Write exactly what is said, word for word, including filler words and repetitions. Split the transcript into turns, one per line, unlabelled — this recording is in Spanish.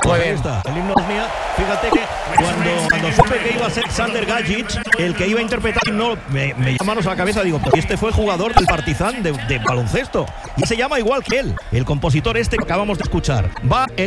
Pues ahí está, el himno es mía. Fíjate que cuando, cuando supe que iba a ser Sander Gajic el que iba a interpretar el himno, me, me llama manos a la cabeza. Digo, pues este fue el jugador del Partizan de, de baloncesto. Y se llama igual que él, el compositor este que acabamos de escuchar. Va el